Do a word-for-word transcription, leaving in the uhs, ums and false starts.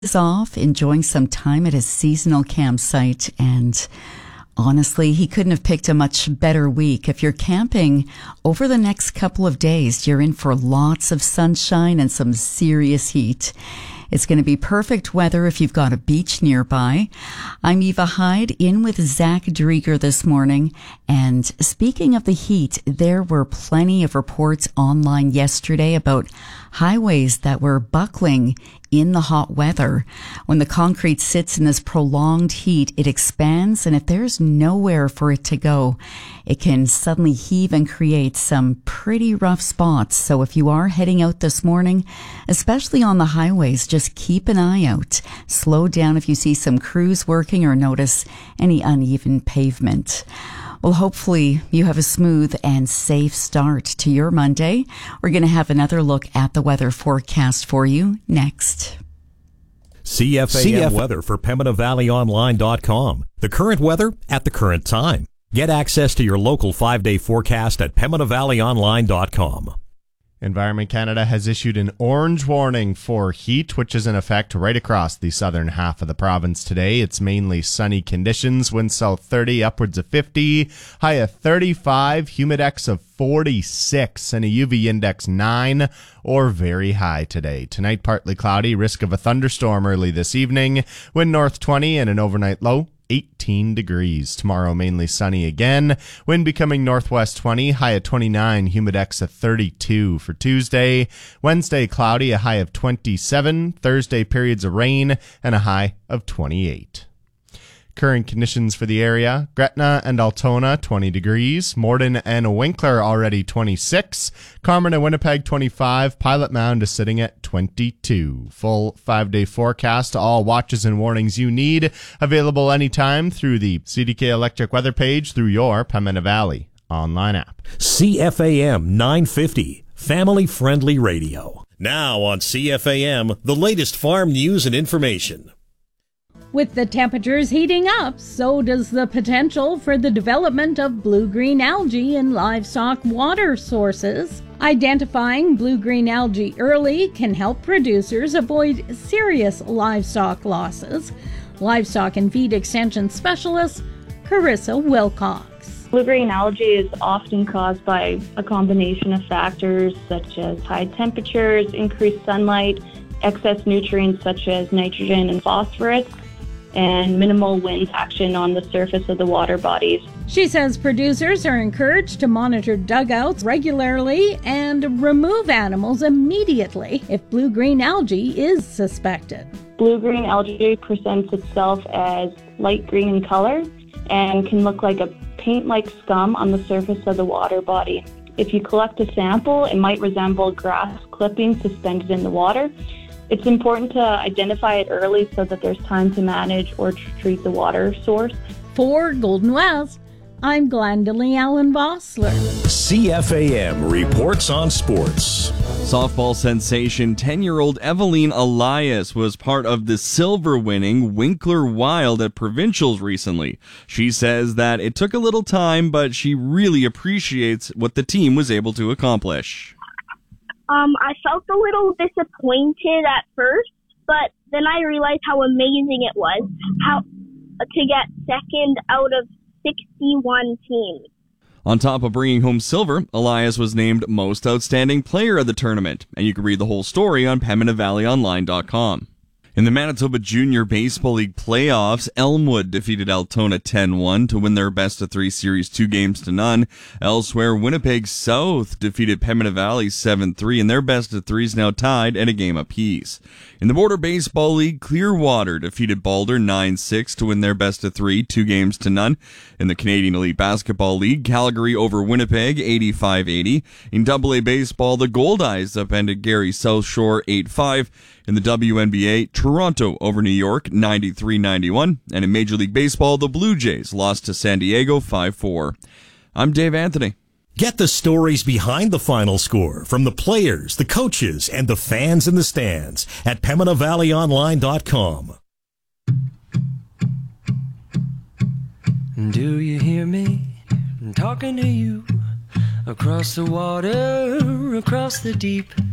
is off, enjoying some time at his seasonal campsite, and honestly, he couldn't have picked a much better week. If you're camping over the next couple of days, you're in for lots of sunshine and some serious heat. It's going to be perfect weather if you've got a beach nearby. I'm Eva Hyde in with Zach Drieger this morning. And speaking of the heat, there were plenty of reports online yesterday about highways that were buckling in the hot weather. When the concrete sits in this prolonged heat, it expands, and if there's nowhere for it to go, it can suddenly heave and create some pretty rough spots. So if you are heading out this morning, especially on the highways, just keep an eye out. Slow down if you see some crews working or notice any uneven pavement. Well, hopefully you have a smooth and safe start to your Monday. We're going to have another look at the weather forecast for you next. C F A M C F- weather for Pembina Valley Online dot com. The current weather at the current time. Get access to your local five-day forecast at Pembina Valley Online dot com. Environment Canada has issued an orange warning for heat, which is in effect right across the southern half of the province today. It's mainly sunny conditions, winds south thirty, upwards of fifty, high of thirty-five, humidex of forty-six, and a U V index nine or very high today. Tonight, partly cloudy, risk of a thunderstorm early this evening, wind north twenty and an overnight low eighteen degrees. Tomorrow, mainly sunny again. Wind becoming northwest twenty, high at twenty-nine, humidex at thirty-two. For Tuesday, Wednesday, cloudy, a high of twenty-seven. Thursday, periods of rain and a high of twenty-eight. Current conditions for the area: Gretna and Altona, twenty degrees. Morden and Winkler already twenty-six. Carmen and Winnipeg, twenty-five. Pilot Mound is sitting at twenty-two. Full five-day forecast, all watches and warnings you need, available anytime through the C D K Electric weather page through your Pembina Valley online app. C F A M nine fifty, family-friendly radio. Now on C F A M, the latest farm news and information. With the temperatures heating up, so does the potential for the development of blue-green algae in livestock water sources. Identifying blue-green algae early can help producers avoid serious livestock losses. Livestock and Feed Extension Specialist Carissa Wilcox. Blue-green algae is often caused by a combination of factors such as high temperatures, increased sunlight, excess nutrients such as nitrogen and phosphorus, and minimal wind action on the surface of the water bodies. She says producers are encouraged to monitor dugouts regularly and remove animals immediately if blue-green algae is suspected. Blue-green algae presents itself as light green in color and can look like a paint-like scum on the surface of the water body. If you collect a sample, it might resemble grass clippings suspended in the water. It's important to identify it early so that there's time to manage or treat the water source. For Golden West, I'm Glendalee Allen Bossler. C F A M reports on sports. Softball sensation ten-year-old Eveline Elias was part of the silver-winning Winkler Wild at Provincials recently. She says that it took a little time, but she really appreciates what the team was able to accomplish. Um, I felt a little disappointed at first, but then I realized how amazing it was how to get second out of sixty-one teams. On top of bringing home silver, Elias was named Most Outstanding Player of the tournament, and you can read the whole story on Pembina Valley Online dot com. In the Manitoba Junior Baseball League playoffs, Elmwood defeated Altona ten one to win their best-of-three series two games to none. Elsewhere, Winnipeg South defeated Pembina Valley seven three, and their best-of-three is now tied at a game apiece. In the Border Baseball League, Clearwater defeated Balder nine six to win their best-of-three two games to none. In the Canadian Elite Basketball League, Calgary over Winnipeg eighty-five eighty. In double A Baseball, the Goldeyes upended Gary South Shore eight five. In the W N B A, Toronto over New York ninety-three ninety-one. And in Major League Baseball, the Blue Jays lost to San Diego five four. I'm Dave Anthony. Get the stories behind the final score from the players, the coaches, and the fans in the stands at Pembina Valley Online dot com. Do you hear me talking to you across the water, across the deep